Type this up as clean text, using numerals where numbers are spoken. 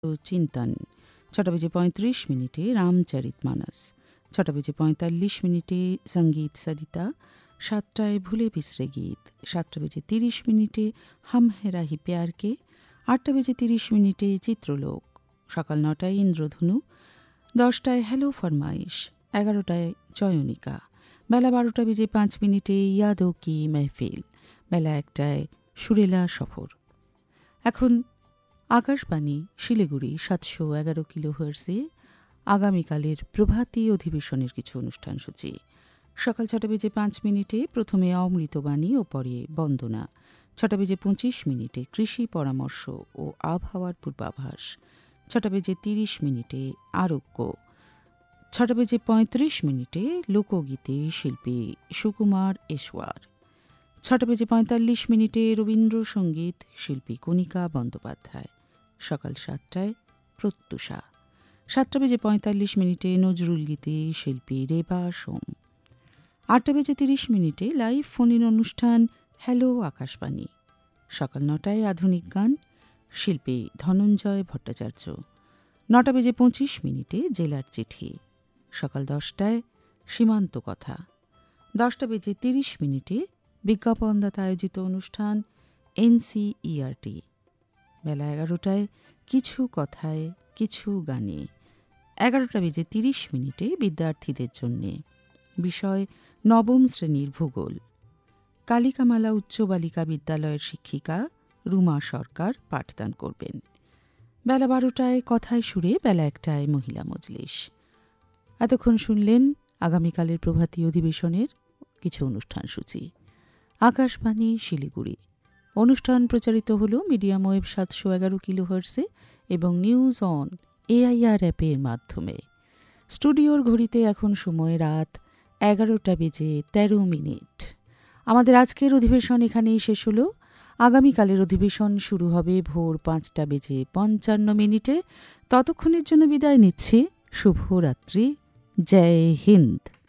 চিন্তন। 6:35 রামচরিতমানস। 6:45 সঙ্গীত সরিতা। 7টায় ভুলে বিসরে গীত। 7:30 হাম হে রাহি প্যারকে। 8:30 চিত্রলোক। সকাল 9টায় ইন্দ্রধনু। 10টায় হ্যালো ফরমাইশ। 11টায় চয়নিকা। বেলা 12:05 ইয়াদো কি মেহফিল। বেলা 1টায় সুরেলা সফর। এখন আকাশবাণী শিলিগুড়ি 711 কিলোহার্টজে আগামীকালের প্রভাতী অধিবেশনের কিছু অনুষ্ঠান সূচি। সকাল 6:05 প্রথমে অমৃতবাণী ও পরে বন্দনা। 6:25 কৃষি পরামর্শ ও আবহাওয়ার পূর্বাভাস। 6:30 আরোগ্য। 6:35 লোকগীতে শিল্পী সুকুমার এসওয়ার। 6:45 রবীন্দ্রসঙ্গীত শিল্পী কণিকা বন্দ্যোপাধ্যায়। সকাল 7টায় প্রত্যুষা। 7:45 নজরুল গীতে শিল্পী রেবা সোম। 8:30 লাইভ ফোন ইন অনুষ্ঠান হ্যালো আকাশবাণী। সকাল 9টায় আধুনিক গান শিল্পী ধনঞ্জয় ভট্টাচার্য। 9:25 জেলার চিঠি। সকাল 10টায় সীমান্ত কথা। 10:30 বিজ্ঞাপনদাতা আয়োজিত অনুষ্ঠান এনসিইআরটি। বেলা 11টায় কিছু কথায় কিছু গানে। 11:30 বিদ্যার্থীদের জন্যে বিষয় নবম শ্রেণীর ভূগোল। কালিকামালা উচ্চ বালিকা বিদ্যালয়ের শিক্ষিকা রুমা সরকার পাঠদান করবেন। বেলা 12টায় কথায় সুরে। বেলা 1টায় মহিলা মজলিস। এতক্ষণ শুনলেন আগামীকালের প্রভাতী অধিবেশনের কিছু অনুষ্ঠান সূচি। আকাশবাণী শিলিগুড়ি। অনুষ্ঠান প্রচারিত হল মিডিয়াম ওয়েভ 711 কিলোহার্টজে এবং নিউজ অন এআইআর অ্যাপের মাধ্যমে। স্টুডিওর ঘড়িতে এখন সময় রাত 11:13। আমাদের আজকের অধিবেশন এখানেই শেষ হলো। আগামীকালের অধিবেশন শুরু হবে ভোর 5:55। ততক্ষণের জন্য বিদায় নিচ্ছি। শুভরাত্রি। জয় হিন্দ।